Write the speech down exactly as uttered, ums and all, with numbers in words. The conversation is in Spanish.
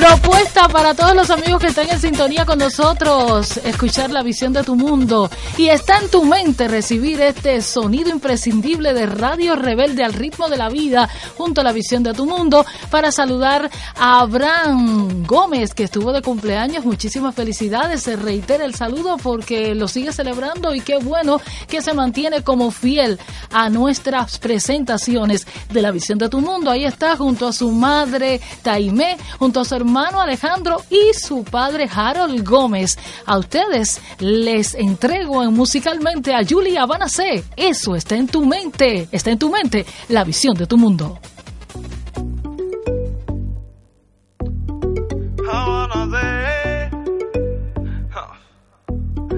Propuesta para todos los amigos que están en sintonía con nosotros, escuchar la visión de tu mundo. Y está en tu mente recibir este sonido imprescindible de Radio Rebelde al ritmo de la vida, junto a la visión de tu mundo, para saludar a Abraham Gómez, que estuvo de cumpleaños. Muchísimas felicidades, se reitera el saludo porque lo sigue celebrando y qué bueno que se mantiene como fiel a nuestras presentaciones de la visión de tu mundo. Ahí está, junto a su madre Taimé, junto a su hermano Alejandro y su padre Harold Gómez. A ustedes les entrego musicalmente a Julia Banacé. Eso está en tu mente, está en tu mente, la visión de tu mundo.